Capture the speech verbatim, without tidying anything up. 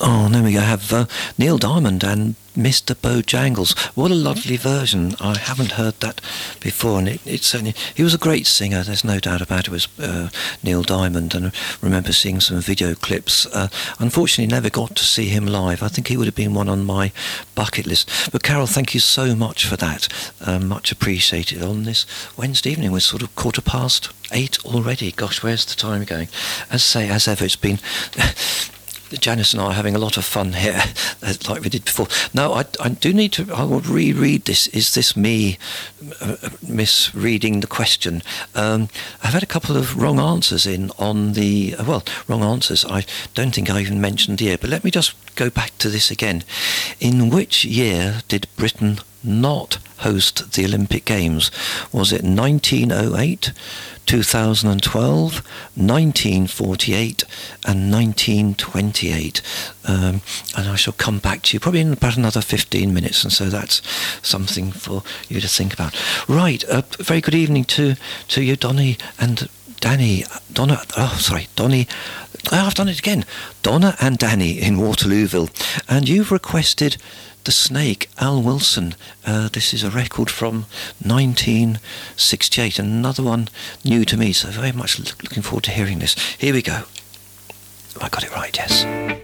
Oh, there we go. I have uh, Neil Diamond and Mister Bojangles. What a lovely version. I haven't heard that before, and it, it's certainly, he was a great singer, there's no doubt about it. It was uh, Neil Diamond, and I remember seeing some video clips. Uh, unfortunately, never got to see him live. I think he would have been one on my bucket list. But Carol, thank you so much for that. Um, much appreciated. On this Wednesday evening, we're sort of quarter past eight already. Gosh, where's the time going? As say, as ever, it's been... Janice and I are having a lot of fun here, like we did before. No, I, I do need to, I will reread this. Is this me uh, misreading the question? Um, I've had a couple of wrong answers in on the, uh, well, wrong answers. I don't think I even mentioned the year, but let me just go back to this again. In which year did Britain not host the Olympic Games? Was it nineteen oh eight, two thousand twelve, nineteen forty-eight and nineteen twenty-eight? Um, and I shall come back to you probably in about another fifteen minutes, and so that's something for you to think about. Right, a uh, very good evening to, to you, Donny and Danny. Donna, oh, sorry, Donny. Oh, I've done it again. Donna and Danny in Waterlooville. And you've requested The Snake, Al Wilson. Uh, this is a record from nineteen sixty-eight, another one new to me, so very much looking forward to hearing this. Here we go. Have I got it right? Yes.